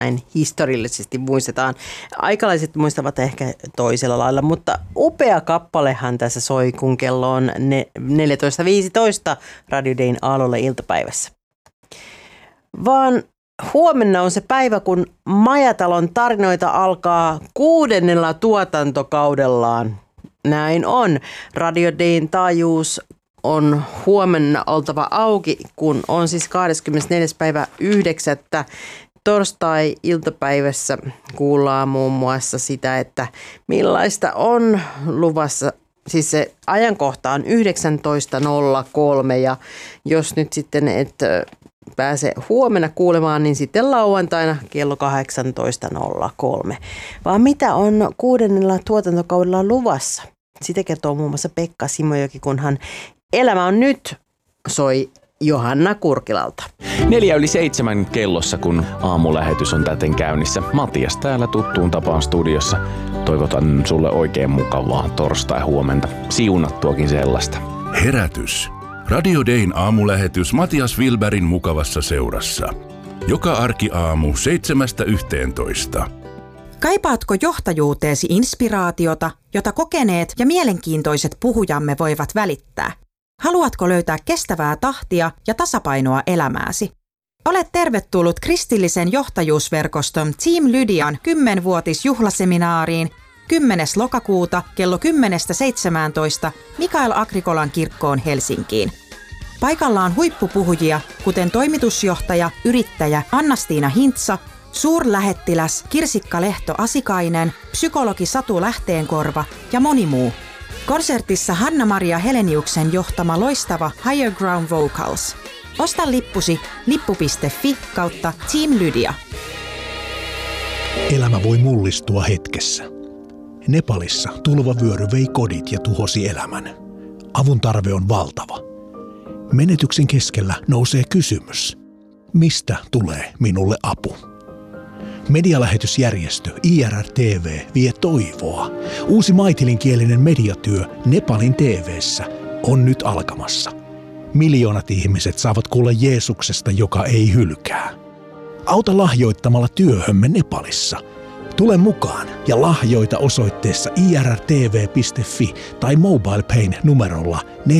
näin historiallisesti muistetaan. Aikalaiset muistavat ehkä toisella lailla, mutta upea kappalehan tässä soi, kun kello on 14.15 Radio Dayn aallolla iltapäivässä. Vaan huomenna on se päivä, kun Majatalon tarinoita alkaa 6. tuotantokaudellaan. Näin on. Radio Dayn taajuus on huomenna oltava auki, kun on siis 24.9. Torstai-iltapäivässä kuullaan muun muassa sitä, että millaista on luvassa. Siis se ajankohta on 19.03 ja jos nyt sitten et pääse huomenna kuulemaan, niin sitten lauantaina kello 18.03. Vaan mitä on 6. tuotantokaudella luvassa? Sitä kertoo muun muassa Pekka Simojoki, kunhan Elämä on nyt soi Johanna Kurkilalta. 6:04 kellossa, kun aamulähetys on täten käynnissä. Matias täällä tuttuun tapaan studiossa. Toivotan sulle oikein mukavaa torstai-huomenta. Siunattuakin sellaista. Herätys. Radio Dayn aamulähetys Matias Wilbergin mukavassa seurassa. Joka arkiaamu 7–11. Kaipaatko johtajuuteesi inspiraatiota, jota kokeneet ja mielenkiintoiset puhujamme voivat välittää? Haluatko löytää kestävää tahtia ja tasapainoa elämääsi? Olet tervetullut kristillisen johtajuusverkoston Team Lydian 10-vuotisjuhlaseminaariin 10. lokakuuta kello 10–17 Mikael Agrikolan kirkkoon Helsinkiin. Paikalla on huippupuhujia, kuten toimitusjohtaja, yrittäjä Anna-Stiina Hintsa, suurlähettiläs Kirsikka Lehto-Asikainen, psykologi Satu Lähteenkorva ja moni muu. Konsertissa Hanna-Maria Heleniuksen johtama loistava Higher Ground Vocals. Osta lippusi lippu.fi/Team Lydia. Elämä voi mullistua hetkessä. Nepalissa tulvavyöry vei kodit ja tuhosi elämän. Avun tarve on valtava. Menetyksen keskellä nousee kysymys. Mistä tulee minulle apu? Medialähetysjärjestö IRR-TV vie toivoa. Uusi maitilinkielinen mediatyö Nepalin TV:ssä on nyt alkamassa. Miljoonat ihmiset saavat kuulla Jeesuksesta, joka ei hylkää. Auta lahjoittamalla työhömme Nepalissa. Tule mukaan ja lahjoita osoitteessa irrtv.fi tai MobilePayn numerolla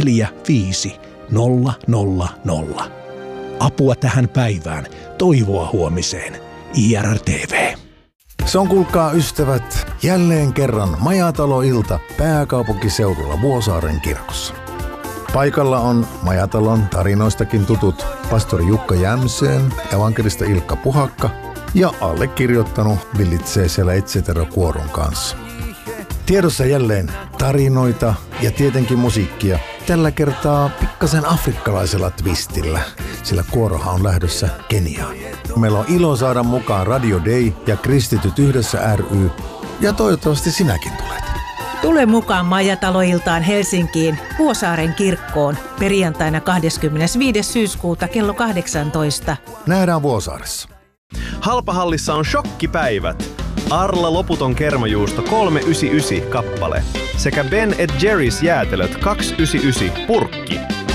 45000. Apua tähän päivään, toivoa huomiseen. IRR-TV. Se on, kuulkaa ystävät, jälleen kerran Majatalo-ilta pääkaupunkiseudulla Vuosaaren kirkossa. Paikalla on Majatalon tarinoistakin tutut pastori Jukka Jämseen, evankelista Ilkka Puhakka ja allekirjoittanut villitsee siellä Etsetera-kuoron kanssa. Tiedossa jälleen tarinoita ja tietenkin musiikkia. Tällä kertaa pikkasen afrikkalaisella twistillä, sillä kuorohan on lähdössä Keniaan. Meillä on ilo saada mukaan Radio Day ja Kristityt yhdessä ry, ja toivottavasti sinäkin tulet. Tule mukaan Majatalo-iltaan Helsinkiin Vuosaaren kirkkoon perjantaina 25. syyskuuta kello 18. Nähdään Vuosaaressa. Halpahallissa on shokkipäivät. Arla loputon kermajuusto 3,99 kappale sekä Ben & Jerry's jäätelöt 2,99 purkki.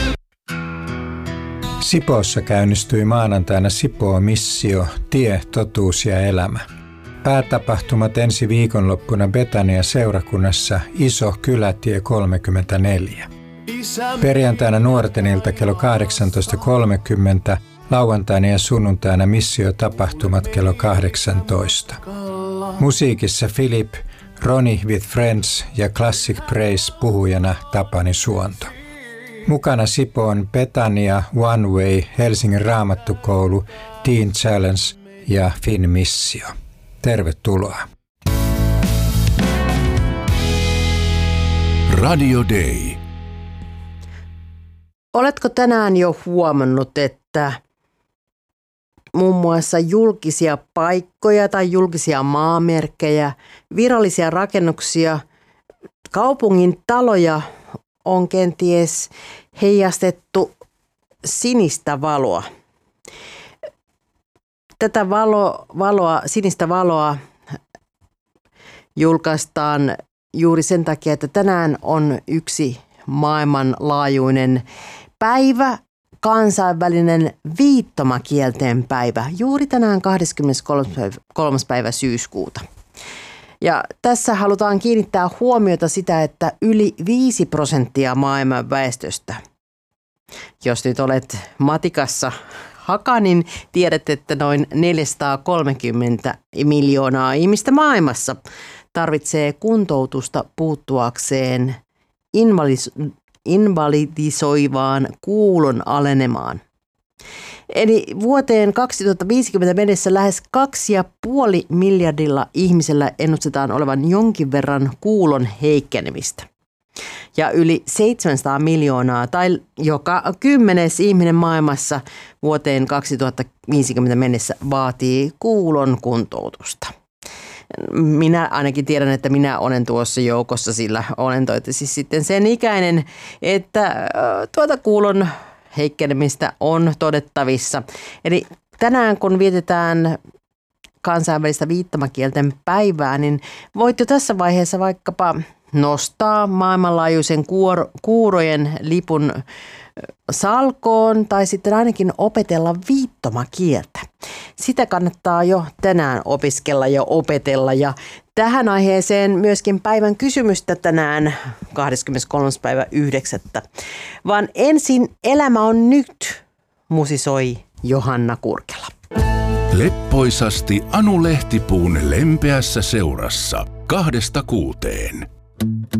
Sipoossa käynnistyi maanantaina Sipoo-missio Tie, totuus ja elämä. Päätapahtumat ensi viikonloppuna Betania-seurakunnassa Iso Kylätie 34. Perjantaina nuortenilta kello 18.30, lauantaina ja sunnuntaina missiotapahtumat kello 18. Musiikissa Philip, Ronnie with Friends ja Classic Praise puhujana Tapani Suonto. Mukana Sipoon Betania, One Way, Helsingin Raamattukoulu, Teen Challenge ja Fin Missio. Tervetuloa. Radio Day. Oletko tänään jo huomannut, että muun muassa julkisia paikkoja tai julkisia maamerkkejä, virallisia rakennuksia, kaupungin taloja on kenties heijastettu sinistä valoa. Tätä sinistä valoa julkaistaan juuri sen takia, että tänään on yksi maailmanlaajuinen päivä, kansainvälinen viittomakielten päivä juuri tänään 23. päivä syyskuuta. Ja tässä halutaan kiinnittää huomiota sitä, että yli 5% maailman väestöstä, jos nyt olet matikassa haka, niin tiedät, että noin 430 miljoonaa ihmistä maailmassa tarvitsee kuntoutusta puuttuakseen invalidisoivaan kuulon alenemaan. Eli vuoteen 2050 mennessä lähes 2,5 miljardilla ihmisellä ennustetaan olevan jonkin verran kuulon heikkenemistä. Ja yli 700 miljoonaa tai joka 10. ihminen maailmassa vuoteen 2050 mennessä vaatii kuulon kuntoutusta. Minä ainakin tiedän, että minä olen tuossa joukossa, sillä olen toivottavasti sitten sen ikäinen, että tuota kuulon heikkenemistä on todettavissa. Eli tänään kun vietetään kansainvälistä viittomakielten päivää, niin voit jo tässä vaiheessa vaikkapa nostaa maailmanlaajuisen kuurojen lipun salkoon tai sitten ainakin opetella viittomakieltä. Sitä kannattaa jo tänään opiskella ja opetella ja tähän aiheeseen myöskin päivän kysymystä tänään 23.9. Vaan ensin Elämä on nyt, musisoi Johanna Kurkela. Leppoisasti Anu Lehtipuun lempeässä seurassa 2-6.